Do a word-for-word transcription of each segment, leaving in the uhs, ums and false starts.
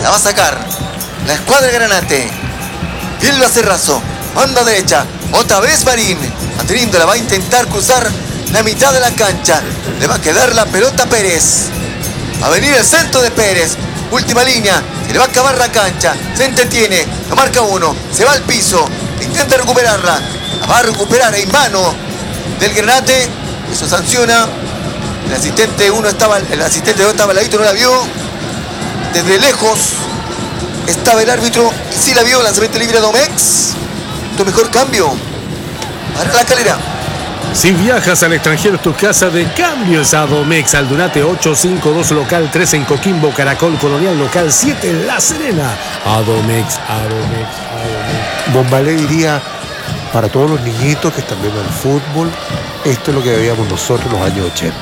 La va a sacar la escuadra de Granate. Bien lo hace Razo. Manda derecha. Otra vez Marín. Manteniendo, la va a intentar cruzar la mitad de la cancha. Le va a quedar la pelota a Pérez. Va a venir el centro de Pérez. Última línea. Se le va a acabar la cancha. Se entretiene. La marca uno. Se va al piso. Intenta recuperarla. La va a recuperar en mano del Granate. Eso sanciona. El asistente uno estaba, el asistente dos estaba al ladito, no la vio. Desde lejos estaba el árbitro y sí la vio. Lanzamiento libre a Domex. Tu mejor cambio para La Calera. Si viajas al extranjero, es tu casa de cambios a Domex. Aldunate ocho cinco dos local tres en Coquimbo, Caracol Colonial local siete en La Serena. A Domex, a Domex, a Domex. Bombalé diría, para todos los niñitos que están viendo el fútbol, esto es lo que veíamos nosotros en los años ochenta.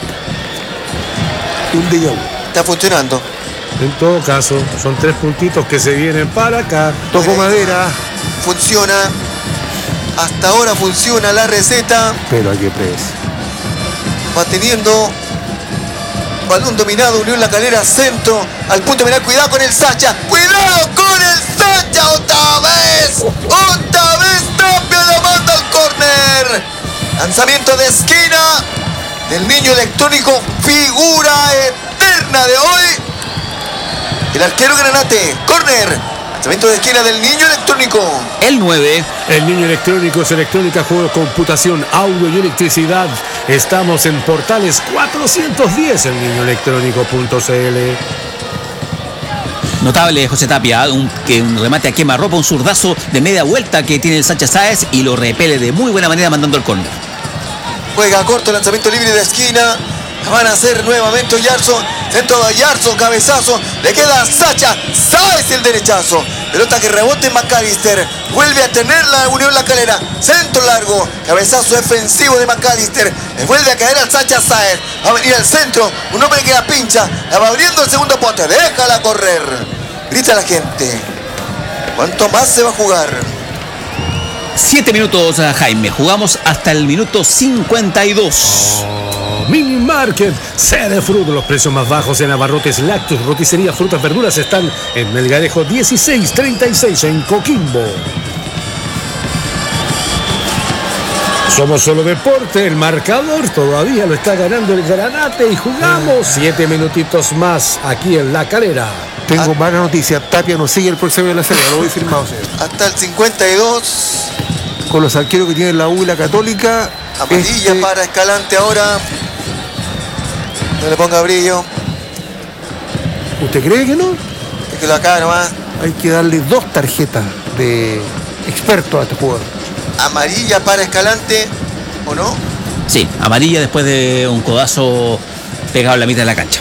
Un déjà vu. Está funcionando. En todo caso, son tres puntitos que se vienen para acá. Toco eh, madera. Funciona. Hasta ahora funciona la receta. Pero a qué precio. Va teniendo balón dominado, Unión La Calera, centro al punto de mirar. Cuidado con el Sacha. Cuidado con el Sacha. Otra vez. Otra vez Tapia la manda al córner. Lanzamiento de esquina del niño electrónico. Figura eterna de hoy. El arquero Granate. Córner. Lanzamiento de esquina del niño electrónico. El nueve. El niño electrónico es electrónica, juego, computación, audio y electricidad. Estamos en Portales cuatrocientos diez, el niño electrónico punto c l. Notable José Tapia, un, que un remate a quemarropa, un zurdazo de media vuelta que tiene el Sánchez Sáez y lo repele de muy buena manera mandando el córner. Juega corto, lanzamiento libre de esquina. Van a hacer nuevamente Oyarzún. Centro de Oyarzún, cabezazo. Le queda a Sacha. Sáez el derechazo. Pelota que rebote en McAllister. Vuelve a tener la Unión La Calera. Centro largo. Cabezazo defensivo de McAllister. Le vuelve a caer al Sacha Sáez. Va a venir al centro. Un hombre que la pincha. La va abriendo el segundo poste. Déjala correr. Grita la gente. ¿Cuánto más se va a jugar? Siete minutos, Jaime. Jugamos hasta el minuto cincuenta y dos. Oh, Mini Market, sede fruta, los precios más bajos en abarrotes, lácteos, roticería, frutas, verduras están en Melgarejo dieciséis treinta y seis en Coquimbo. Somos solo deporte, el marcador todavía lo está ganando el Granate y jugamos siete minutitos más aquí en La Calera. Tengo ah. mala noticia, Tapia no sigue el próximo de La Serena, lo voy firmado, señor. Hasta el cincuenta y dos. Con los arqueros que tienen la U y la Católica. Amarilla este... para Escalante ahora. No le ponga brillo. ¿Usted cree que no? Es que lo acaba nomás. Hay que darle dos tarjetas de experto a este jugador. Amarilla para Escalante, ¿o no? Sí, amarilla después de un codazo pegado en la mitad de la cancha.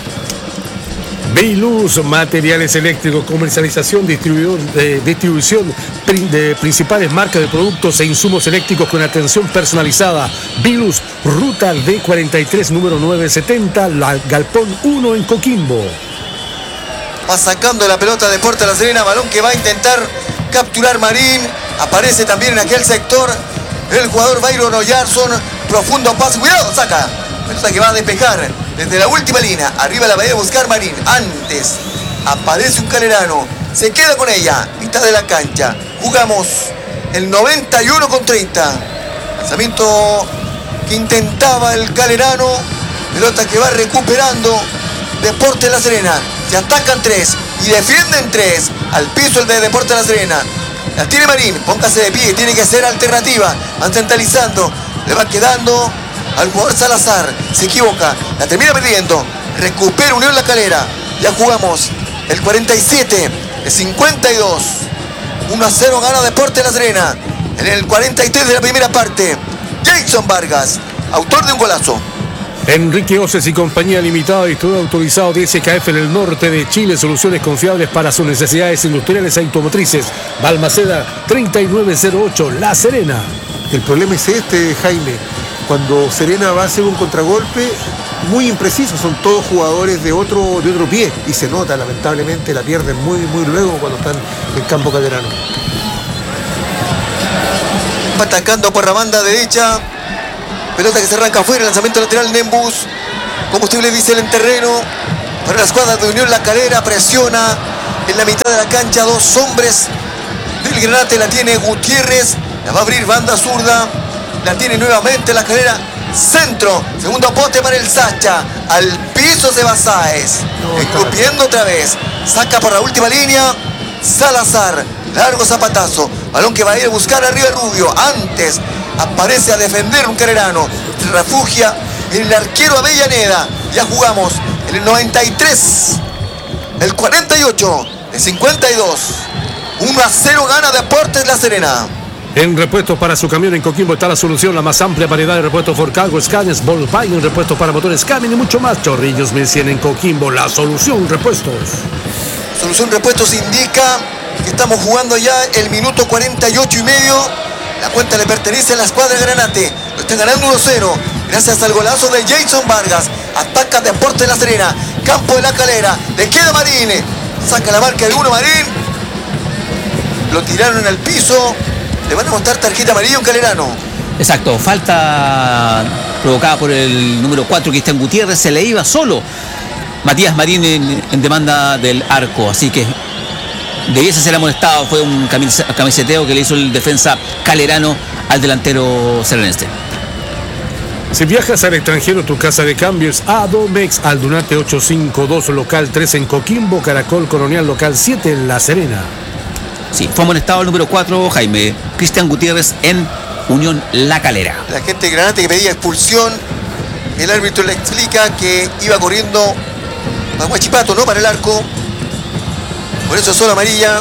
Beiluz, materiales eléctricos, comercialización, distribuidor, eh, distribución de principales marcas de productos e insumos eléctricos con atención personalizada. Beiluz, ruta D cuarenta y tres, número novecientos setenta, la Galpón uno en Coquimbo. Va sacando la pelota de Deportes La Serena, balón que va a intentar capturar Marín. Aparece también en aquel sector el jugador Byron Oyarzún. Profundo pase, cuidado, saca. Pelota que va a despejar desde la última línea. Arriba la va a buscar Marín. Antes aparece un calerano. Se queda con ella. Mitad de la cancha. Jugamos el noventa y uno con treinta. Lanzamiento que intentaba el calerano. Pelota que va recuperando Deportes La Serena. Se atacan tres y defienden tres. Al piso el de Deportes La Serena. La tiene Marín. Póngase de pie. Tiene que ser alternativa. Van centralizando. Le va quedando al jugador Salazar. Se equivoca. La termina perdiendo. Recupera Unión La Calera. Ya jugamos el cuarenta y siete. El cincuenta y dos. uno a cero gana Deportes La Serena. En el cuarenta y tres de la primera parte. Jason Vargas, autor de un golazo. Enrique Oces y Compañía Limitada, distribuidor autorizado de S K F en el norte de Chile. Soluciones confiables para sus necesidades industriales e automotrices. Balmaceda treinta y nueve cero ocho, La Serena. El problema es este, Jaime. Cuando Serena va a hacer un contragolpe, muy impreciso, son todos jugadores de otro, de otro pie. Y se nota, lamentablemente, la pierden muy, muy luego cuando están en campo caterano. Va atacando por la banda derecha. Pelota que se arranca afuera, lanzamiento lateral Nembus. Combustible diésel en terreno. Para la escuadra de Unión La Calera, presiona En la mitad de la cancha, dos hombres del Granate. La tiene Gutiérrez. La va a abrir banda zurda. La tiene nuevamente la carrera. Centro. Segundo poste para el Sacha. Al piso se va Sáez. No, Escupiendo otra vez. Saca por la última línea. Salazar. Largo zapatazo. Balón que va a ir a buscar arriba Rubio. Antes aparece a defender un carrerano. Se refugia en el arquero Avellaneda. Ya jugamos en el noventa y tres. El cuarenta y ocho de cincuenta y dos. uno a cero gana Deportes La Serena. En repuestos para su camión en Coquimbo está la solución, la más amplia variedad de repuestos Ford Cargo, Scanias, Volkswagen, repuestos para motores Camin y mucho más. Chorrillos mil cien en Coquimbo, la solución repuestos. Solución Repuestos indica que estamos jugando ya el minuto cuarenta y ocho y medio. La cuenta le pertenece a la escuadra Granate. Lo está ganando uno cero. Gracias al golazo de Jason Vargas. Ataca Deportes La Serena. Campo de la Calera. Le queda Marín. Saca la marca de uno Marín. Lo tiraron en el piso. Le van a mostrar tarjeta amarilla a un calerano. Exacto, falta provocada por el número cuatro, Cristian Gutiérrez. Se le iba solo Matías Marín en, en demanda del arco, así que debiese ser amonestado. Fue un camis- camiseteo que le hizo el defensa calerano al delantero serenense. Si viajas al extranjero, tu casa de cambio es Adomex, Aldunate ochocientos cincuenta y dos, local tres en Coquimbo, Caracol Colonial, local siete en La Serena. Sí, fue amonestado el número cuatro, Jaime Cristian Gutiérrez, en Unión La Calera. La gente de Granate que pedía expulsión. El árbitro le explica que iba corriendo a Huachipato, no para el arco. Por eso es solo amarilla.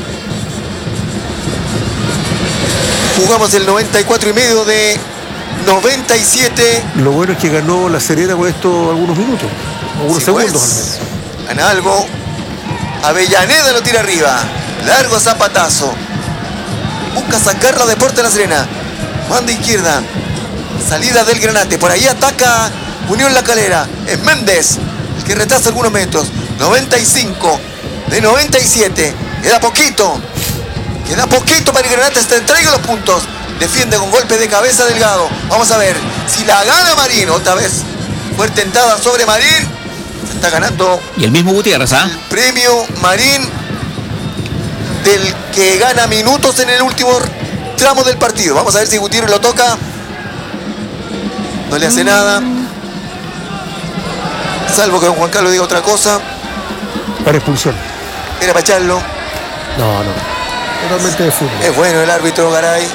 Jugamos el noventa y cuatro y medio de noventa y siete. Lo bueno es que ganó La Serena con esto algunos minutos, algunos Sí, segundos pues, al menos. gana algo. Avellaneda lo tira arriba. Largo zapatazo. Busca sacarla Deportes La Serena. Banda izquierda. Salida del Granate. Por ahí ataca Unión La Calera. Es Méndez el que retrasa algunos metros. noventa y cinco de noventa y siete. Queda poquito. Queda poquito para el Granate. Se entrega los puntos. Defiende con golpe de cabeza Delgado. Vamos a ver si la gana Marín. Otra vez fue tentada sobre Marín. Se está ganando Y el mismo Gutiérrez, ¿ah? el premio Marín, del que gana minutos en el último tramo del partido. Vamos a ver si Gutiérrez lo toca. No le hace nada. Salvo que don Juan Carlos diga otra cosa. Para expulsión. Era para echarlo. No, no. Totalmente de fútbol. Es bueno el árbitro Garay.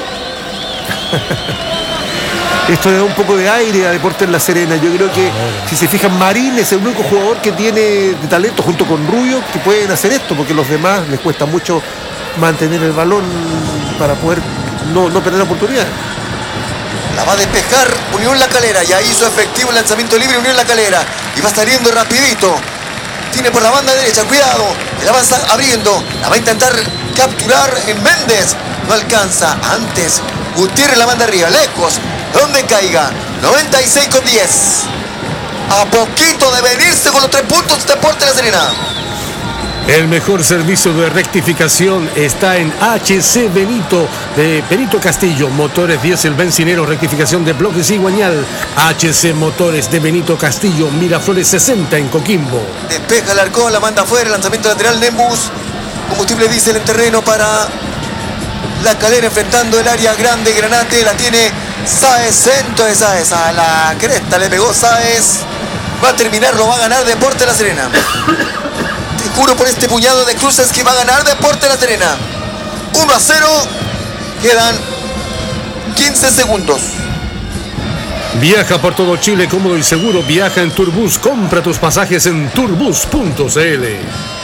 Esto le da un poco de aire a Deportes La Serena. Yo creo que, si se fijan, Marín es el único jugador que tiene de talento, junto con Rubio, que pueden hacer esto, porque los demás les cuesta mucho mantener el balón para poder no, no perder la oportunidad. La va a despejar Unión La Calera. Ya hizo efectivo el lanzamiento libre Unión La Calera. Y va saliendo rapidito. Tiene por la banda derecha, cuidado. El avanza abriendo. La va a intentar capturar en Méndez. No alcanza. Antes, Gutiérrez la manda arriba, lejos. Donde caiga. noventa y seis con diez. A poquito de venirse con los tres puntos Deportes La Serena. El mejor servicio de rectificación está en H C Benito, de Benito Castillo. Motores diésel, bencinero, rectificación de bloques y guañal. H C Motores de Benito Castillo, Miraflores sesenta en Coquimbo. Despeja el arcón, la manda afuera. Lanzamiento lateral, Nembus. Combustible diésel en terreno para La Calera, enfrentando el área grande. Granate la tiene Sáez, centro de Sáez. A la cresta le pegó Sáez. Va a terminar, lo va a ganar Deportes La Serena. Te juro por este puñado de cruces que va a ganar Deportes La Serena. uno a cero. Quedan quince segundos. Viaja por todo Chile cómodo y seguro. Viaja en Turbus. Compra tus pasajes en turbus punto c l.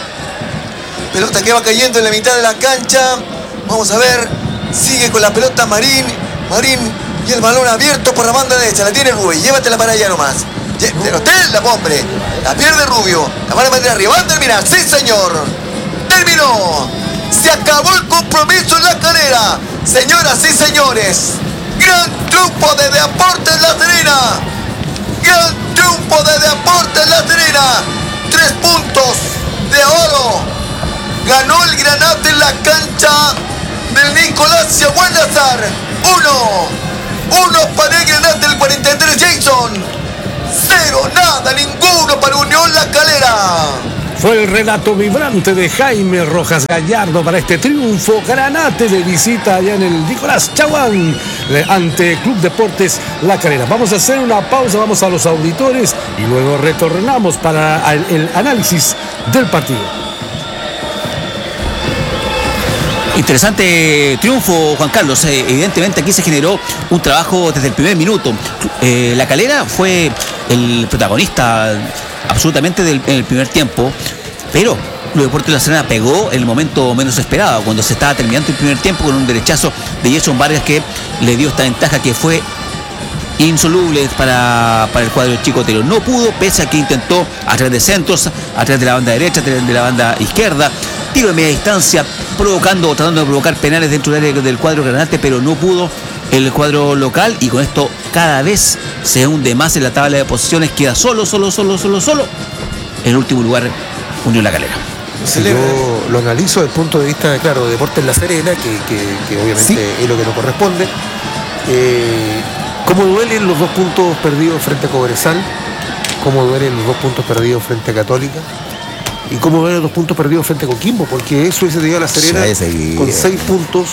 Pelota que va cayendo en la mitad de la cancha. Vamos a ver. Sigue con la pelota Marín. Marín y el balón abierto por la banda derecha. La tiene Rubio. Llévatela para allá nomás. Pero usted, la hombre. La pierde Rubio. La van a meter arriba. Va a terminar. Sí, señor. Terminó. Se acabó el compromiso en La Calera. Señoras y señores. Gran triunfo de Deportes La Serena. Gran triunfo de Deportes La Serena. Tres puntos de oro. Ganó el Granate en la cancha del Nicolás Yaguanazar. Uno. Uno para el Granate del cuarenta y tres, Jason. Cero, nada, ninguno para Unión La Calera. Fue el relato vibrante de Jaime Rojas Gallardo para este triunfo granate de visita allá en el Nicolás Chaguán ante Club Deportes La Calera. Vamos a hacer una pausa, vamos a los auditores y luego retornamos para el, el análisis del partido. Interesante triunfo, Juan Carlos. Eh, evidentemente aquí se generó un trabajo desde el primer minuto. Eh, La Calera fue el protagonista absolutamente del, en el primer tiempo, pero Club Deportes La Serena pegó en el momento menos esperado, cuando se estaba terminando el primer tiempo con un derechazo de Gerson Vargas que le dio esta ventaja que fue insoluble para, para el cuadro chicotero. No pudo, pese a que intentó a través de centros, a través de la banda derecha, a través de la banda izquierda, tiro de media distancia, provocando, tratando de provocar penales dentro del área del cuadro granate, pero no pudo el cuadro local, y con esto cada vez se hunde más en la tabla de posiciones. Queda solo, solo, solo, solo, solo en el último lugar Unión La Calera. Si yo lo analizo desde el punto de vista de, claro, de Deportes La Serena, que, que, que obviamente sí es lo que nos corresponde, eh, cómo duelen los dos puntos perdidos frente a Cobresal, cómo duelen los dos puntos perdidos frente a Católica, y cómo duelen los dos puntos perdidos frente a Coquimbo, porque eso hubiese llegado a La Serena con seis puntos.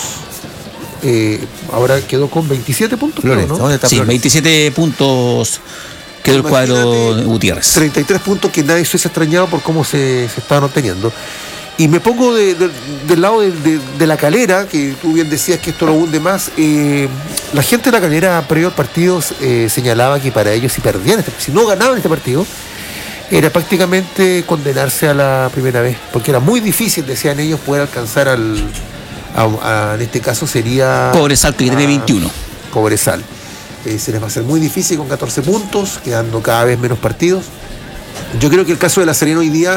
Eh, ahora quedó con veintisiete puntos, Flores, ¿no? ¿no? Sí, veintisiete puntos quedó el cuadro Gutiérrez. treinta y tres puntos que nadie se hubiese extrañado por cómo se, se estaban obteniendo. Y me pongo de, de, del lado de, de, de La Calera, que tú bien decías que esto lo hunde más. Eh, la gente de La Calera, previo al partido, eh, señalaba que para ellos, si perdían, este, si no ganaban este partido, era prácticamente condenarse a la primera vez, porque era muy difícil, decían ellos, poder alcanzar al... A, a, en este caso sería Cobresal, que tiene veintiuno. Cobresal. Eh, se les va a hacer muy difícil con catorce puntos, quedando cada vez menos partidos. Yo creo que el caso de La Serena hoy día,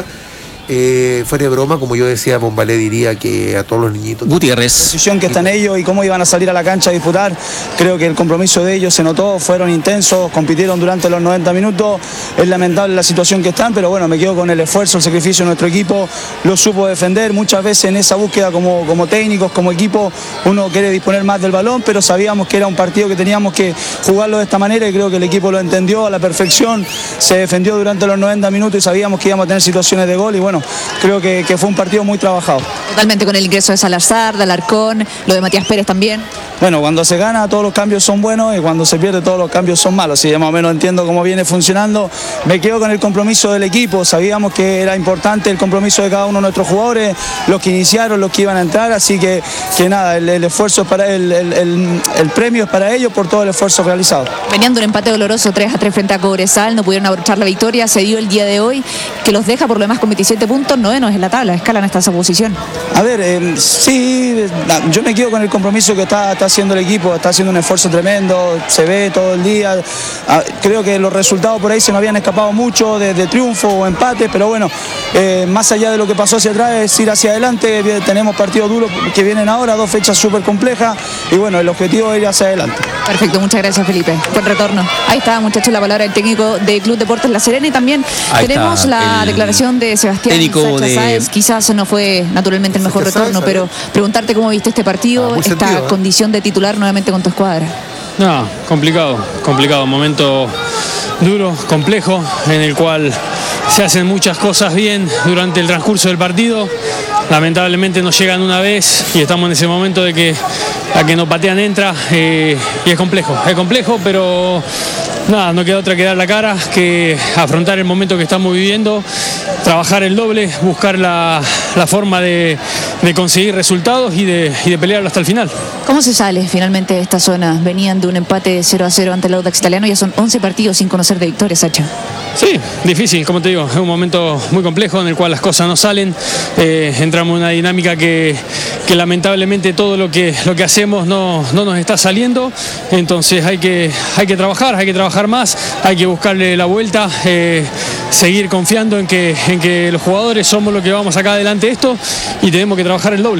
eh, fuera de broma, como yo decía, Bombalé diría que a todos los niñitos. Gutiérrez. La posición que están ellos y cómo iban a salir a la cancha a disputar, creo que el compromiso de ellos se notó, fueron intensos, compitieron durante los noventa minutos. Es lamentable la situación que están, pero bueno, me quedo con el esfuerzo, el sacrificio de nuestro equipo, lo supo defender. Muchas veces en esa búsqueda como, como técnicos, como equipo, uno quiere disponer más del balón, pero sabíamos que era un partido que teníamos que jugarlo de esta manera, y creo que el equipo lo entendió a la perfección, se defendió durante los noventa minutos y sabíamos que íbamos a tener situaciones de gol, y bueno, creo que, que fue un partido muy trabajado. Totalmente, con el ingreso de Salazar, de Alarcón, lo de Matías Pérez también. Bueno, cuando se gana todos los cambios son buenos, y cuando se pierde todos los cambios son malos. Si ya más o menos entiendo cómo viene funcionando, me quedo con el compromiso del equipo. Sabíamos que era importante el compromiso de cada uno de nuestros jugadores, los que iniciaron, los que iban a entrar, así que, que nada, el, el esfuerzo es para el, el, el, el premio es para ellos por todo el esfuerzo realizado. Venían de un empate doloroso tres a tres frente a Cobresal, no pudieron abrochar la victoria, se dio el día de hoy, que los deja por lo demás con veintisiete puntos, novenos en la tabla, escalan hasta esa posición. A ver, eh, sí, yo me quedo con el compromiso que está, está haciendo el equipo, está haciendo un esfuerzo tremendo, se ve todo el día. Creo que los resultados por ahí se nos habían escapado mucho de, de triunfo o empate, pero bueno, eh, más allá de lo que pasó hacia atrás, es ir hacia adelante. Tenemos partidos duros que vienen ahora, dos fechas súper complejas, y bueno, el objetivo es ir hacia adelante. Perfecto, muchas gracias, Felipe. Buen retorno. Ahí está, muchachos, la palabra del técnico de Club Deportes La Serena, y también ahí tenemos la declaración de Sebastián Sacha de... Sáez. Quizás no fue naturalmente el mejor Sacha retorno, Sáez, pero preguntarte cómo viste este partido, ah, esta sentido, ¿eh? condición de titular nuevamente con tu escuadra. No, complicado, complicado, momento duro, complejo, en el cual se hacen muchas cosas bien durante el transcurso del partido. Lamentablemente nos llegan una vez y estamos en ese momento de que la que nos patean entra, eh, y es complejo, es complejo, pero nada, no queda otra que dar la cara, que afrontar el momento que estamos viviendo, trabajar el doble, buscar la, la forma de, de conseguir resultados y de, y de pelearlo hasta el final. ¿Cómo se sale finalmente de esta zona? Venían de un empate cero a cero ante el Audax Italiano, ya son once partidos sin conocer de victoria, Sacha. Sí, difícil, como te digo, es un momento muy complejo en el cual las cosas no salen, eh, entramos en una dinámica que, que lamentablemente todo lo que, lo que hacemos no, no nos está saliendo, entonces hay que, hay que trabajar, hay que trabajar más, hay que buscarle la vuelta, eh, seguir confiando en que, en que los jugadores somos los que vamos a sacar adelante esto, y tenemos que trabajar el doble.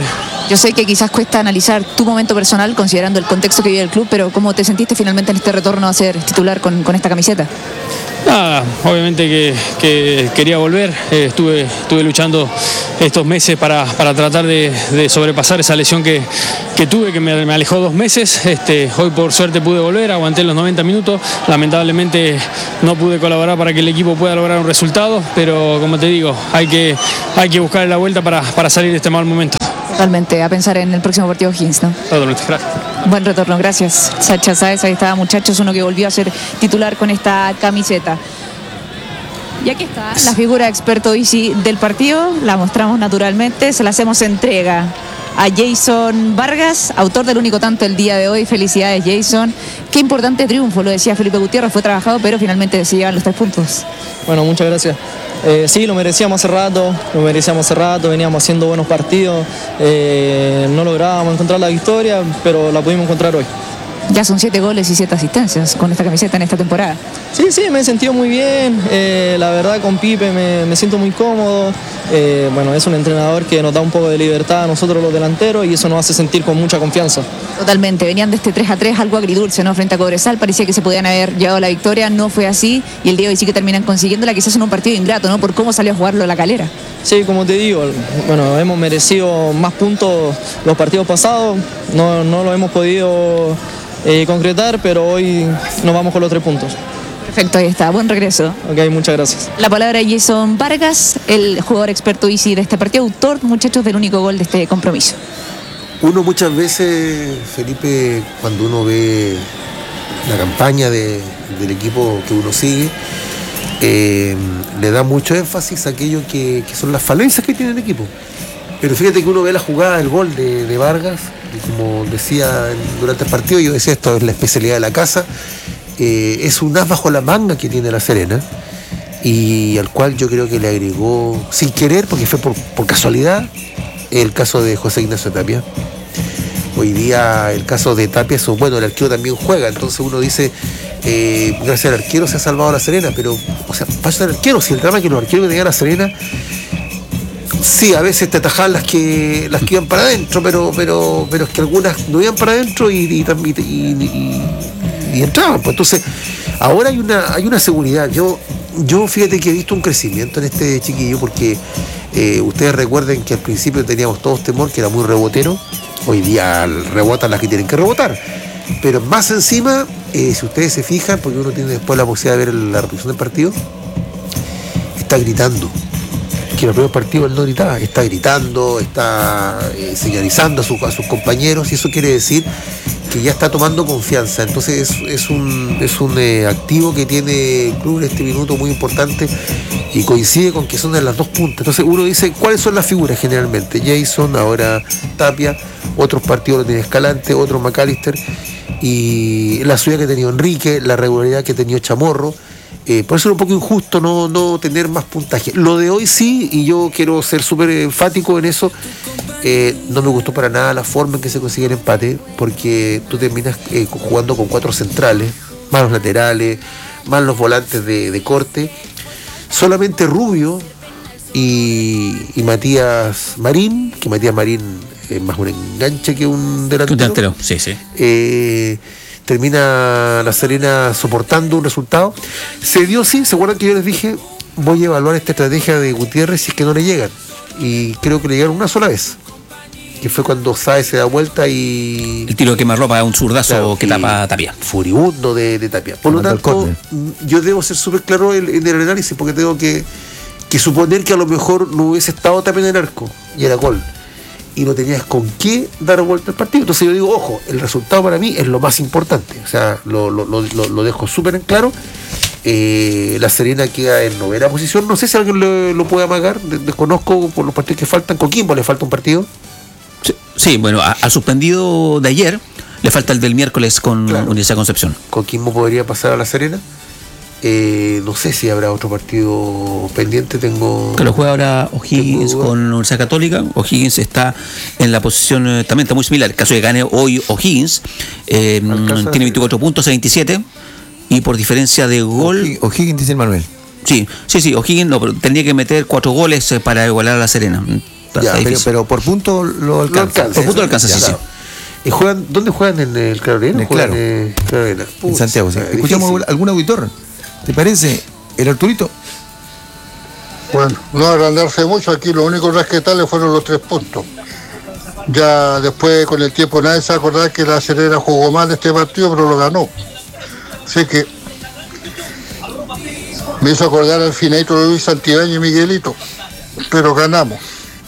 Yo sé que quizás cuesta analizar tu momento personal considerando el contexto que vive el club, pero ¿cómo te sentiste finalmente en este retorno a ser titular con, con esta camiseta? Nada, obviamente que, que quería volver, eh, estuve, estuve luchando estos meses para, para tratar de, de sobrepasar esa lesión que, que tuve, que me, me alejó dos meses. Este, hoy por suerte pude volver, aguanté los noventa minutos, lamentablemente no pude colaborar para que el equipo pueda lograr un resultado, pero como te digo, hay que, hay que buscar la vuelta para, para salir de este mal momento. Totalmente, a pensar en el próximo partido O'Higgins, ¿no? Totalmente, gracias. Buen retorno, gracias. Sacha Sáez, ahí estaba, muchachos, uno que volvió a ser titular con esta camiseta. Y aquí está la figura experto Easy del partido, la mostramos naturalmente, se la hacemos entrega a Jason Vargas, autor del único tanto el día de hoy. Felicidades, Jason. Qué importante triunfo, lo decía Felipe Gutiérrez, fue trabajado, pero finalmente se llevan los tres puntos. Bueno, muchas gracias. Eh, sí, lo merecíamos hace rato, lo merecíamos hace rato, veníamos haciendo buenos partidos, eh, no lográbamos encontrar la victoria, pero la pudimos encontrar hoy. Ya son siete goles y siete asistencias con esta camiseta en esta temporada. Sí, sí, me he sentido muy bien, eh, la verdad con Pipe me, me siento muy cómodo, eh, bueno, es un entrenador que nos da un poco de libertad a nosotros los delanteros y eso nos hace sentir con mucha confianza. Totalmente, venían de este tres a tres, algo agridulce, ¿no? Frente a Cobresal, parecía que se podían haber llevado la victoria, no fue así, y el día de hoy sí que terminan consiguiéndola, quizás en un partido ingrato, ¿no? Por cómo salió a jugarlo La Calera. Sí, como te digo, bueno, hemos merecido más puntos los partidos pasados, no, no lo hemos podido eh, concretar, pero hoy nos vamos con los tres puntos. Perfecto, ahí está, buen regreso. Ok, muchas gracias. La palabra de Jason Vargas, el jugador experto Easy de este partido, autor, muchachos, del único gol de este compromiso. Uno muchas veces, Felipe, cuando uno ve la campaña de, del equipo que uno sigue, eh, le da mucho énfasis a aquello que, que son las falencias que tiene el equipo. Pero fíjate que uno ve la jugada del gol de, de Vargas, y como decía durante el partido, yo decía, esto es la especialidad de la casa, eh, es un as bajo la manga que tiene La Serena, y al cual yo creo que le agregó, sin querer, porque fue por, por casualidad, el caso de José Ignacio Tapia. Hoy día el caso de Tapia es, bueno, el arquero también juega, entonces uno dice, eh, gracias al arquero se ha salvado La Serena, pero, o sea, pasa el arquero, si el drama es que los arqueros que tenían La Serena, sí, a veces te atajaban las que las que iban para adentro, pero pero pero es que algunas no iban para adentro y, y, y, y, y entraban. Pues entonces, ahora hay una hay una seguridad. Yo yo fíjate que he visto un crecimiento en este chiquillo, porque eh, ustedes recuerden que al principio teníamos todos temor, que era muy rebotero. Hoy día rebotan las que tienen que rebotar. Pero más encima, eh, si ustedes se fijan, porque uno tiene después la posibilidad de ver la repetición del partido, está gritando. Que en los primeros partidos él no gritaba, está gritando, está eh, señalizando a, su, a sus compañeros, y eso quiere decir que ya está tomando confianza. Entonces es, es un, es un eh, activo que tiene el club en este minuto muy importante, y coincide con que son de las dos puntas. Entonces uno dice, ¿cuáles son las figuras generalmente? Jason, ahora Tapia, otros partidos lo tiene Escalante, otros McAllister, y la subida que ha tenido Enrique, la regularidad que ha tenido Chamorro. Eh, por eso es un poco injusto no, no tener más puntaje. Lo de hoy sí, y yo quiero ser súper enfático en eso, eh, no me gustó para nada la forma en que se consigue el empate, porque tú terminas eh, jugando con cuatro centrales, más los laterales, más los volantes de, de corte. Solamente Rubio y, y Matías Marín, que Matías Marín es más un enganche que un delantero. Un delantero, sí, sí. Eh, termina La Serena soportando un resultado. Se dio, sí, se acuerdan que yo les dije, voy a evaluar esta estrategia de Gutiérrez si es que no le llegan, y creo que le llegaron una sola vez, que fue cuando Sáez se da vuelta y el tiro de quemarropa, un zurdazo, claro, que tapa Tapia, furibundo de, de Tapia. Por lo tanto, yo debo ser súper claro en, en el análisis, porque tengo que, que suponer que a lo mejor no hubiese estado Tapia en el arco y era gol, y no tenías con qué dar vuelta al partido. Entonces yo digo, ojo, el resultado para mí es lo más importante, o sea, lo, lo, lo, lo dejo súper en claro. Eh, La Serena queda en novena posición, no sé si alguien lo, lo puede amagar, desconozco por los partidos que faltan. Coquimbo le falta un partido. Sí, sí, bueno, al suspendido de ayer le falta el del miércoles con claro. Universidad de Concepción. Coquimbo podría pasar a La Serena. Eh, no sé si habrá otro partido pendiente. Tengo que lo juega ahora O'Higgins con Universidad Católica. O'Higgins está en la posición eh, también está muy similar. El caso de gane hoy O'Higgins eh, tiene veinticuatro puntos a veintisiete, y por diferencia de gol O'Higgins dice el Manuel. Sí, sí, sí, O'Higgins no, pero tendría que meter cuatro goles para igualar a La Serena. Ya, pero, pero por punto lo alcanza. Lo alcanza por punto lo alcanza, sí, sí. ¿Y juegan, ¿Dónde juegan? ¿En el Claro Arena? En el Claro. En, Claro en Santiago, sí. Escuchamos difícil. ¿Algún auditor? ¿Te parece? ¿El Arturito? Bueno, no agrandarse mucho, aquí lo único rescatable fueron los tres puntos. Ya después con el tiempo nadie se acordaba que la Serena jugó mal este partido, pero lo ganó. Así que me hizo acordar al finadito de Luis Santibáñez y Miguelito, pero ganamos.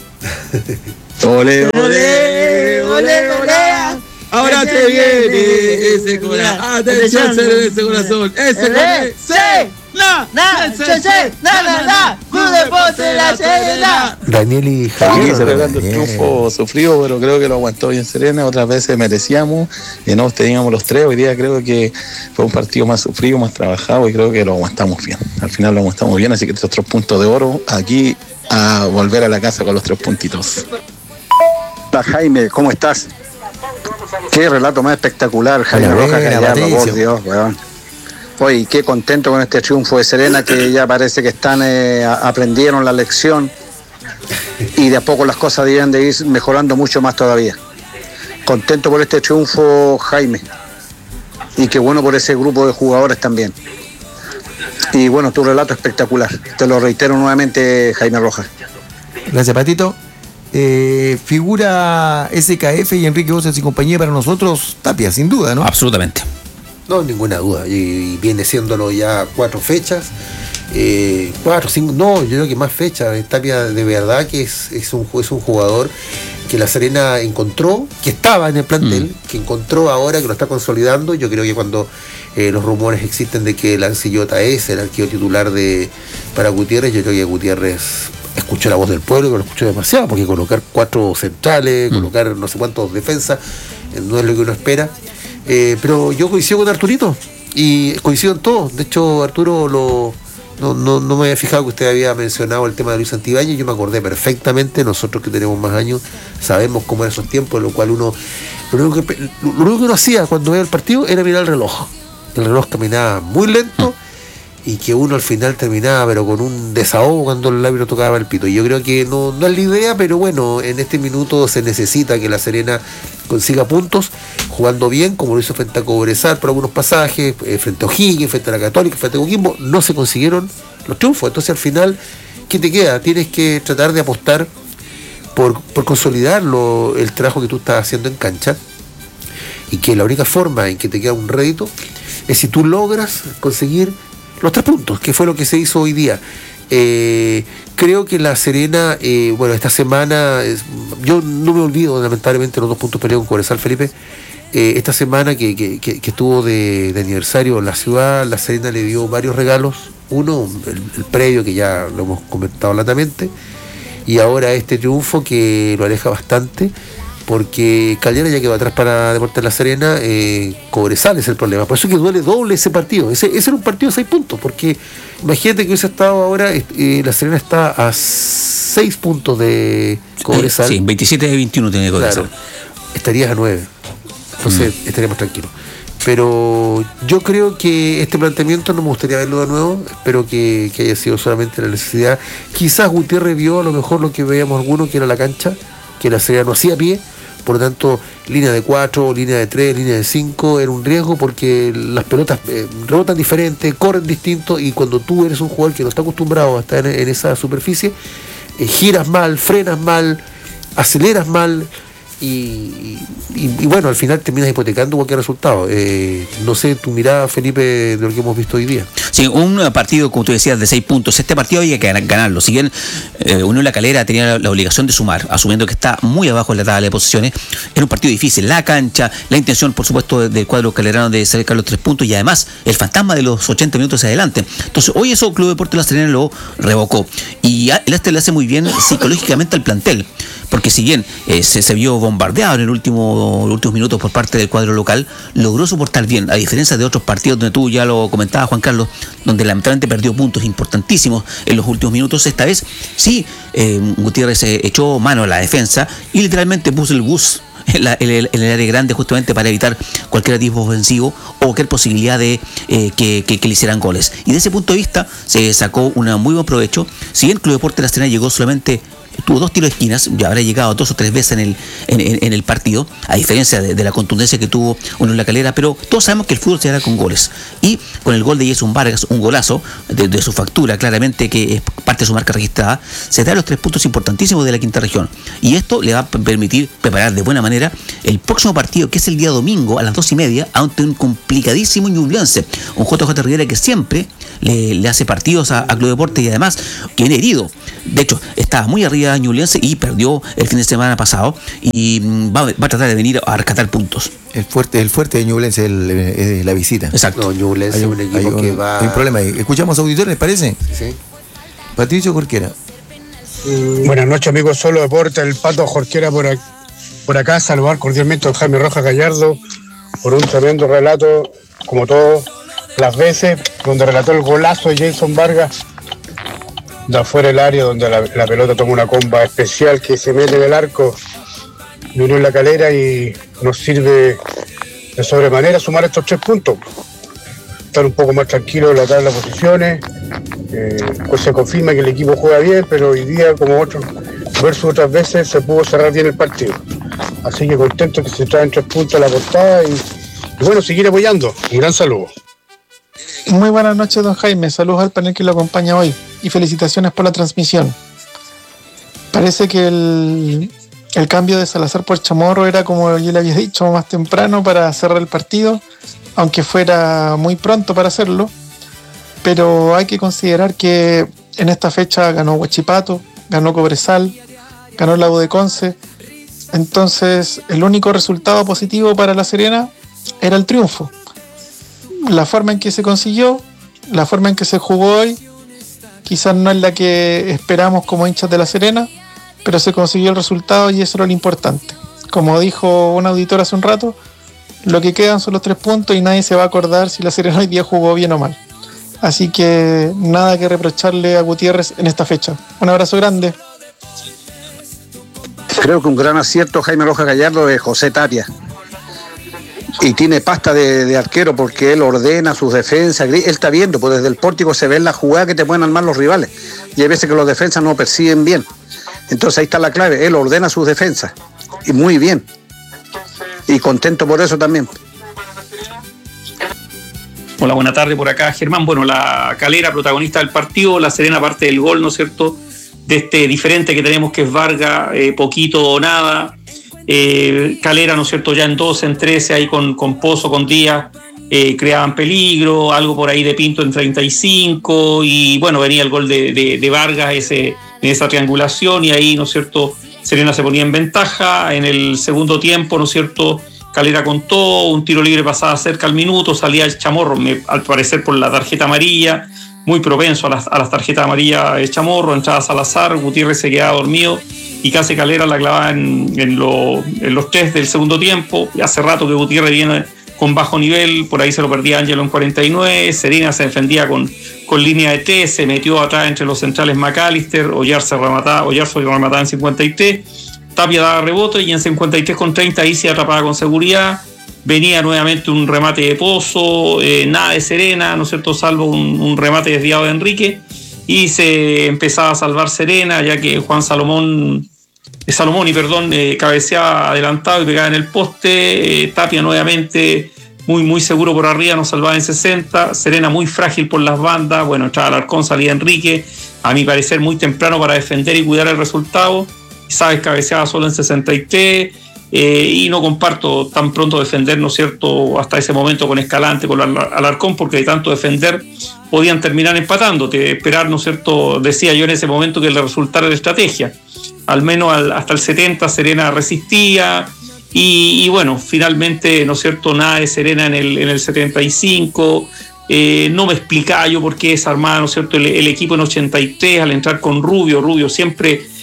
Ole, ole, ole, ole. Ahora te viene ese corazón. Atención, ese corazón. Ese corazón. Na, na, che, che, na, na, na, Club Deportes La Serena. Daniel y Javier. Aquí celebrando el triunfo sufrido, pero creo que lo aguantó bien Serena. Otras veces merecíamos y no teníamos los tres. Hoy día creo que fue un partido más sufrido, más trabajado y creo que lo aguantamos bien. Al final lo aguantamos bien, así que estos tres puntos de oro aquí a volver a la casa con los tres puntitos. Hola Jaime, ¿cómo estás? Qué relato más espectacular, Jaime Hola, Rojas, buena, Gallardo, por Dios, weón. Oye, qué contento con este triunfo de Serena, que ya parece que están eh, aprendieron la lección y de a poco las cosas deben de ir mejorando mucho más todavía. Contento por este triunfo, Jaime, y qué bueno por ese grupo de jugadores también. Y bueno, tu relato espectacular, te lo reitero nuevamente, Jaime Rojas. Gracias, Patito. Eh, figura S K F y Enrique Boces y compañía para nosotros, Tapia, sin duda, ¿no? Absolutamente. No, ninguna duda. Y, y viene siéndolo ya cuatro fechas. Eh, cuatro, cinco, no, yo creo que más fechas. Tapia de verdad que es, es, un, es un jugador que la Serena encontró, que estaba en el plantel, mm. que encontró ahora, que lo está consolidando. Yo creo que cuando eh, los rumores existen de que Lancillota es el arquero titular de para Gutiérrez, yo creo que Gutiérrez escuchó la voz del pueblo y lo escuchó demasiado, porque colocar cuatro centrales, mm. colocar no sé cuántos defensas, eh, no es lo que uno espera. Eh, pero yo coincido con Arturito y coincido en todo. De hecho, Arturo lo, no, no, no me había fijado que usted había mencionado el tema de Luis Santibáñez. Yo me acordé perfectamente. Nosotros que tenemos más años sabemos cómo eran esos tiempos, en lo cual uno lo único que, lo único que uno hacía cuando veía el partido era mirar el reloj. El reloj caminaba muy lento y que uno al final terminaba pero con un desahogo cuando el árbitro tocaba el pito. Y yo creo que no, no es la idea, pero bueno, en este minuto se necesita que la Serena consiga puntos jugando bien, como lo hizo frente a Cobresal por algunos pasajes, eh, frente a O'Higgins, frente a la Católica, frente a Coquimbo. No se consiguieron los triunfos. Entonces al final, ¿qué te queda? Tienes que tratar de apostar por, por consolidar lo, el trabajo que tú estás haciendo en cancha, y que la única forma en que te queda un rédito es si tú logras conseguir los tres puntos, que fue lo que se hizo hoy día. Eh, creo que la Serena, eh, bueno, esta semana, es, yo no me olvido lamentablemente los dos puntos peleados con Cobresal, Felipe. Eh, esta semana que, que, que, que estuvo de, de aniversario en la ciudad, la Serena le dio varios regalos. Uno, el, el predio, que ya lo hemos comentado latamente, y ahora este triunfo que lo aleja bastante, porque Calera ya quedó atrás para Deportes La Serena. eh, Cobresal es el problema, por eso que duele doble ese partido. Ese, ese era un partido de seis puntos, porque imagínate que hubiese estado ahora, eh, La Serena está a seis puntos de Cobresal. Sí, veintisiete de veintiuno tiene Cobresal. Claro, estarías a nueve, entonces mm. estaríamos tranquilos. Pero yo creo que este planteamiento no me gustaría verlo de nuevo. Espero que, que haya sido solamente la necesidad. Quizás Gutiérrez vio a lo mejor lo que veíamos algunos, que era la cancha, que la Serena no hacía pie. Por lo tanto, línea de cuatro, línea de tres, línea de cinco era un riesgo, porque las pelotas eh, rebotan diferente, corren distinto, y cuando tú eres un jugador que no está acostumbrado a estar en, en esa superficie, eh, giras mal, frenas mal, aceleras mal, y, y, y bueno, al final terminas hipotecando cualquier resultado. Eh, no sé, tu mirada, Felipe, de lo que hemos visto hoy día. Sí, un partido, como tú decías, de seis puntos. Este partido había que ganarlo. Si bien eh, Unión La Calera tenía la, la obligación de sumar, asumiendo que está muy abajo en la tabla de posiciones, era un partido difícil. La cancha, la intención, por supuesto, del cuadro calerano de sacar los tres puntos, y además el fantasma de los ochenta minutos hacia adelante. Entonces, hoy eso Club Deportes La Serena lo revocó. Y el este le hace muy bien psicológicamente al plantel, porque si bien eh, se, se vio bombardeado en el último, los últimos minutos por parte del cuadro local, logró soportar bien, a diferencia de otros partidos donde tú ya lo comentabas, Juan Carlos, donde lamentablemente perdió puntos importantísimos en los últimos minutos. Esta vez sí, eh, Gutiérrez eh, echó mano a la defensa y literalmente puso el bus en, la, en, el, en el área grande, justamente para evitar cualquier tipo ofensivo o cualquier posibilidad de eh, que, que, que le hicieran goles. Y de ese punto de vista se sacó un muy buen provecho. Si bien Club Deportes La Serena llegó solamente tuvo dos tiros de esquinas, ya habrá llegado dos o tres veces en el, en, en, en el partido, a diferencia de, de la contundencia que tuvo uno en La Calera, pero todos sabemos que el fútbol se hará con goles. Y con el gol de Jason Vargas, un golazo de, de su factura, claramente que es parte de su marca registrada, se da los tres puntos importantísimos de la quinta región. Y esto le va a permitir preparar de buena manera el próximo partido, que es el día domingo a las dos y media, ante un complicadísimo Ñublense, un J J Rivera que siempre le, le hace partidos a, a Club Deportes y además que viene herido. De hecho, estaba muy arriba de Ñublense y perdió el fin de semana pasado y va, va a tratar de venir a rescatar puntos. El fuerte, el fuerte de Ñublense es, el, es la visita. Exacto. No, Ñublense es un equipo hay un, que va... Hay un problema ahí. ¿Escuchamos auditores, les parece? Sí. Patricio Jorquera. Mm. Buenas noches, amigos Solo Deporte, el Pato Jorquera por aquí. Por acá, saludar cordialmente a Jaime Rojas Gallardo por un tremendo relato, como todas las veces, donde relató el golazo de Jason Vargas de afuera del área, donde la, la pelota toma una comba especial que se mete en el arco de Unión La Calera y nos sirve de sobremanera sumar estos tres puntos. Estar un poco más tranquilo en la tabla de posiciones, eh, pues se confirma que el equipo juega bien, pero hoy día, como otros versus otras veces, se pudo cerrar bien el partido. Así que contento que se traen tres puntos a la portada y, y bueno, seguir apoyando. Un gran saludo. Muy buenas noches, don Jaime. Saludos al panel que lo acompaña hoy y felicitaciones por la transmisión. Parece que el, el cambio de Salazar por Chamorro era, como yo le había dicho, más temprano para cerrar el partido, aunque fuera muy pronto para hacerlo. Pero hay que considerar que en esta fecha ganó Huachipato, ganó Cobresal, ganó la U de Conce. Entonces, el único resultado positivo para La Serena era el triunfo. La forma en que se consiguió, la forma en que se jugó hoy, quizás no es la que esperamos como hinchas de La Serena, pero se consiguió el resultado y eso era lo importante. Como dijo un auditor hace un rato, lo que quedan son los tres puntos y nadie se va a acordar si La Serena hoy día jugó bien o mal. Así que nada que reprocharle a Gutiérrez en esta fecha. Un abrazo grande. Creo que un gran acierto Jaime Rojas Gallardo es José Tapia. Y tiene pasta de, de arquero porque él ordena sus defensas. Él está viendo, pues desde el pórtico se ve la jugada que te pueden armar los rivales. Y hay veces que los defensas no perciben bien. Entonces ahí está la clave. Él ordena sus defensas. Y muy bien. Y contento por eso también. Hola, buena tarde por acá, Germán. Bueno, La Calera, protagonista del partido, La Serena parte del gol, ¿no es cierto?, de este diferente que tenemos que es Vargas, eh, poquito o nada. Eh, Calera, ¿no es cierto?, ya en doce, en trece, ahí con, con Pozo, con Díaz, eh, creaban peligro, algo por ahí de Pinto en treinta y cinco, y bueno, venía el gol de, de, de Vargas ese, en esa triangulación, y ahí, ¿no es cierto?, Serena se ponía en ventaja. En el segundo tiempo, ¿no es cierto?, Calera contó, un tiro libre pasaba cerca al minuto, salía el Chamorro, me, al parecer por la tarjeta amarilla, muy propenso a las, a las tarjetas amarillas el Chamorro, entraba Salazar, Gutiérrez se quedaba dormido y casi Calera la clavaba en, en, lo, en los tres del segundo tiempo. Y hace rato que Gutiérrez viene con bajo nivel, por ahí se lo perdía Ángelo en cuarenta y nueve, Serena se defendía con, con línea de tres, se metió atrás entre los centrales McAllister, Oyarzo remataba, Oyarzo remataba en cincuenta y tres, Tapia daba rebote y en cincuenta y tres con treinta ahí se atrapaba con seguridad. Venía nuevamente un remate de Pozo, eh, nada de Serena, ¿no es cierto?, salvo un, un remate desviado de Enrique, y se empezaba a salvar Serena, ya que Juan Salomón, eh, Salomón y perdón, eh, cabeceaba adelantado y pegaba en el poste. eh, Tapia nuevamente muy, muy seguro por arriba, nos salvaba en sesenta, Serena muy frágil por las bandas, bueno, entraba Alarcón, salía Enrique, a mi parecer muy temprano para defender y cuidar el resultado. Sabes, cabeceaba solo en sesenta y tres, eh, y no comparto tan pronto defender, ¿no es cierto?, hasta ese momento con Escalante, con Alarcón, porque de tanto defender podían terminar empatando, te esperar, ¿no es cierto?, decía yo en ese momento que le resultara la estrategia. Al menos al, hasta el setenta Serena resistía, y, y bueno, finalmente, ¿no es cierto?, nada de Serena en el, en el setenta y cinco. Eh, no me explicaba yo por qué desarmaba, ¿no es cierto?, el, el equipo en ochenta y tres al entrar con Rubio, Rubio siempre...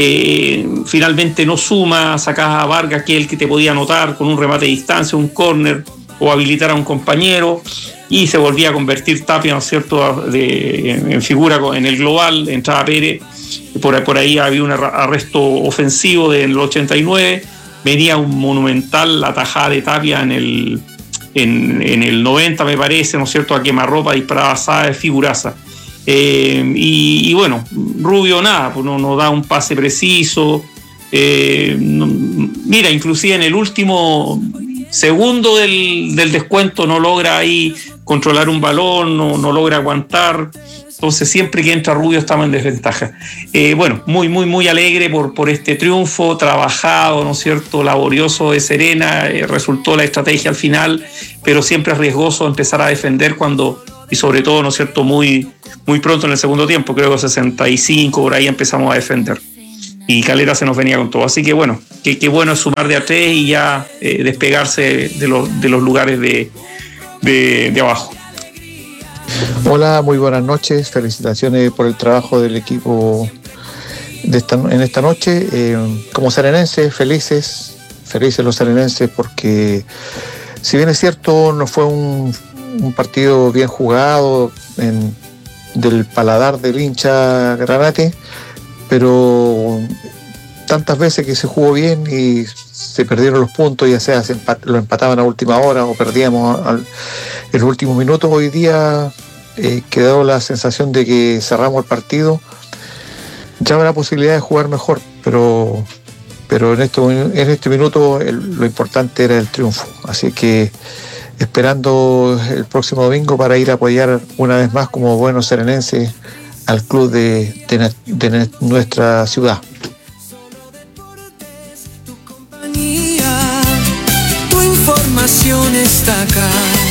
Eh, finalmente no suma, sacaba a Vargas, que es el que te podía anotar con un remate de distancia, un córner o habilitar a un compañero, y se volvía a convertir Tapia, ¿no es cierto?, de, en, en figura en el global. Entraba Pérez, por, por ahí había un arresto ofensivo del ochenta y nueve, venía un monumental la tajada de Tapia en el, en, en el noventa, me parece, ¿no es cierto?, a quemarropa disparaba Sáez, figuraza. Eh, y, y bueno, Rubio nada, pues no, no da un pase preciso. Eh, no, mira, inclusive en el último segundo del, del descuento no logra ahí controlar un balón, no, no logra aguantar. Entonces siempre que entra Rubio estamos en desventaja. Eh, bueno, muy, muy, muy alegre por, por este triunfo, trabajado, ¿no es cierto?, laborioso de Serena, eh, resultó la estrategia al final, pero siempre es riesgoso empezar a defender cuando, y sobre todo, ¿no es cierto?, muy, muy pronto en el segundo tiempo, creo que sesenta y cinco, por ahí empezamos a defender. Y Calera se nos venía con todo. Así que bueno, qué que bueno es sumar de a tres y ya eh, despegarse de los, de los lugares de, de, de abajo. Hola, muy buenas noches. Felicitaciones por el trabajo del equipo de esta, en esta noche. Eh, como serenenses, felices, felices los serenenses porque si bien es cierto, no fue un, un partido bien jugado en, del paladar del hincha granate, pero tantas veces que se jugó bien y se perdieron los puntos, ya sea se empat- lo empataban a última hora o perdíamos al, en los últimos minutos, hoy día eh, quedó la sensación de que cerramos el partido. Ya habrá posibilidad de jugar mejor, pero, pero en, esto, en este minuto el, lo importante era el triunfo. Así que esperando el próximo domingo para ir a apoyar una vez más como buenos serenenses al club de, de, de nuestra ciudad. Tu información está acá.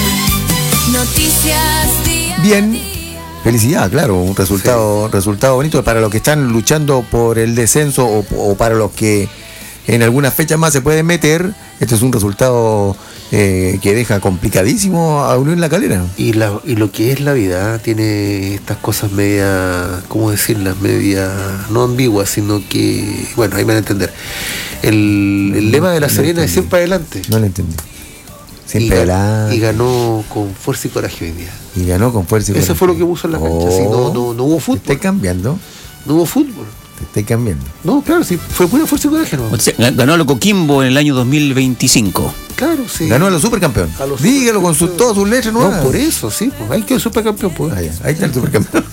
Noticias día Bien, felicidad, claro, un resultado, sí. resultado bonito para los que están luchando por el descenso o, o para los que en algunas fechas más se pueden meter. Este es un resultado eh, que deja complicadísimo a Unión La Calera. Y, la, y lo que es la vida, tiene estas cosas media, ¿cómo decirlas? Media, no ambiguas, sino que, bueno, ahí me van a entender. El, el lema de La Serena no es siempre adelante. No lo entendí. Siempre y, adelante. Y ganó con fuerza y coraje hoy día. Y ganó con fuerza y coraje. Eso fue lo que puso en la cancha. Oh, sí, no, no, no hubo fútbol. Te estoy cambiando. No hubo fútbol. Te estoy cambiando. No, claro, sí, fue pura fuerza y coraje, ¿no? O sea, ganó a lo Coquimbo en el año dos mil veinticinco. Claro, sí. Ganó a los supercampeón. A los Dígalo con su, todas sus letras nuevas. No, por eso, sí. Pues, ahí quedó el supercampeón. Pues. Ahí, ahí está el supercampeón.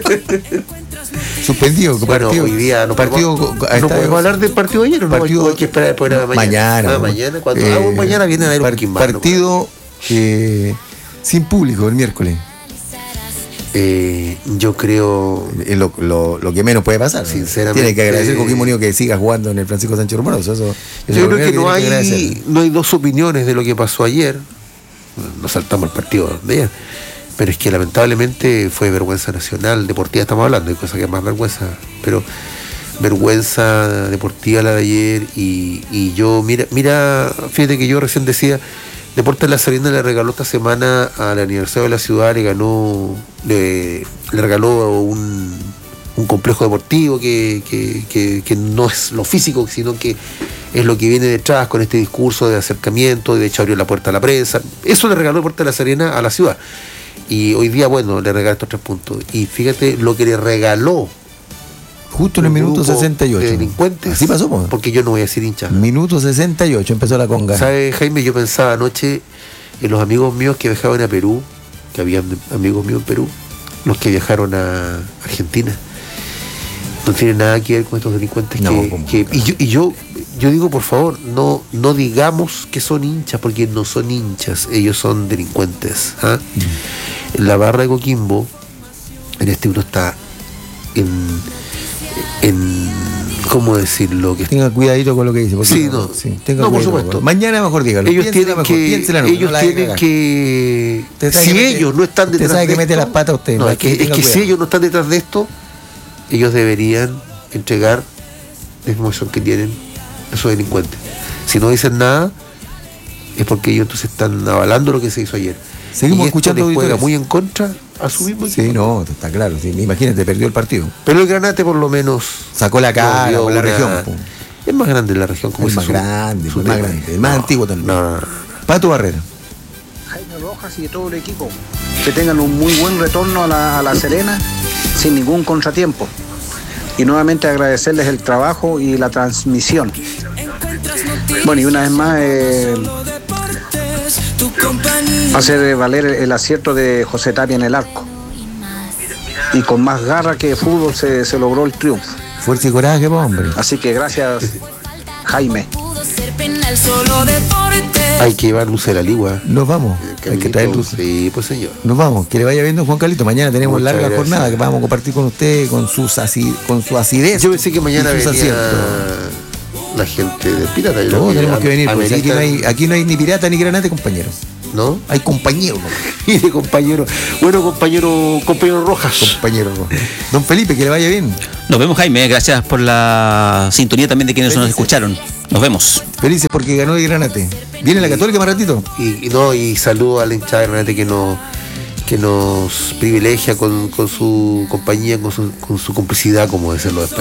Suspendido. Bueno, partido, hoy día no partido, podemos, no podemos hablar del partido de ayer. No partido, hay que esperar después de mañana. Mañana. Ah, mañana. Cuando eh, ah, mañana viene a ver par, un quimbano, partido eh, sin público el miércoles. Eh, yo creo lo, lo, lo que menos puede pasar, sinceramente. Tiene que agradecer a Coquimbo Unido que siga jugando en el Francisco Sánchez Romanoso. Eso, eso yo creo que, que no hay que no hay dos opiniones de lo que pasó ayer. Nos saltamos el partido de ayer, pero es que lamentablemente fue vergüenza nacional deportiva, estamos hablando, hay cosas que es más vergüenza, pero vergüenza deportiva la de ayer. Y, y yo, mira, mira, fíjate que yo recién decía, Deportes La Serena le regaló esta semana al aniversario de la ciudad, le ganó, le, le regaló un, un complejo deportivo que, que, que, que no es lo físico, sino que es lo que viene detrás con este discurso de acercamiento, de hecho abrió la puerta a la prensa. Eso le regaló Deportes La Serena a la ciudad. Y hoy día, bueno, le regaló estos tres puntos. Y fíjate lo que le regaló. Justo en el minuto sesenta y ocho. De delincuentes. Así pasó, pues. Porque yo no voy a decir hincha. Minuto sesenta y ocho empezó la conga. ¿Sabes, Jaime? Yo pensaba anoche en los amigos míos que viajaban a Perú, que habían amigos míos en Perú, los que viajaron a Argentina. No tiene nada que ver con estos delincuentes. No, que, que y, yo, y yo yo digo, por favor, no, no digamos que son hinchas, porque no son hinchas, ellos son delincuentes. ¿Ah? Mm. La barra de Coquimbo, en este uno está en... en ¿cómo decirlo? Que tenga cuidadito con lo que dice. Sí, no, sí, tenga no por supuesto. Mañana mejor dígalo. Ellos tienen mejor, que, ellos no tienen que, si que ellos mete, no están detrás sabe de que mete esto, las patas usted. No, es que, es que si ellos no están detrás de esto, ellos deberían entregar la información que tienen a esos delincuentes. Si no dicen nada, es porque ellos entonces están avalando lo que se hizo ayer. Seguimos y escuchando esto les juega muy en contra a su mismo equipo. Sí, no, está claro. Sí, imagínate, perdió el partido. Pero el Granate por lo menos sacó la cara no, con la una... región. Pum. Es más grande la región. Como es más su, grande, su es más grande, es más no, antiguo también. No, no, no. Pato Barrera. Jaime Rojas y todo el equipo que tengan un muy buen retorno a la, a la Serena sin ningún contratiempo. Y nuevamente agradecerles el trabajo y la transmisión. Bueno, y una vez más eh, hacer valer el acierto de José Tapia en el arco. y con más garra que fútbol se, se logró el triunfo. Fuerza y coraje, pues, hombre. Así que gracias, Jaime. Hay que llevar luces a la ligua. Nos vamos. Hay que traer luces. Sí, pues señor. Nos vamos. Que le vaya viendo, Juan Carlito. Mañana tenemos Muchas larga gracias. jornada que vamos a compartir con usted, con, sus aci- con su acidez. Yo pensé que mañana y sus venía aciertos. la gente de pirata. Yo No, creo tenemos que venir, pues, aquí, no hay, amerita- aquí no hay ni pirata ni granate, compañero. ¿No? Hay compañeros. Y de compañero. Bueno, compañero, compañero Rojas. Compañero Rojas. Don Felipe, que le vaya bien. Nos vemos, Jaime. Gracias por la sintonía también de quienes nos escucharon. Nos vemos. Felices porque ganó el Granate. ¿Viene la Católica más ratito? Y, y no, y saludo a la hinchada de Granate que nos, que nos privilegia con, con su compañía, con su, con su complicidad, como dicen los españoles.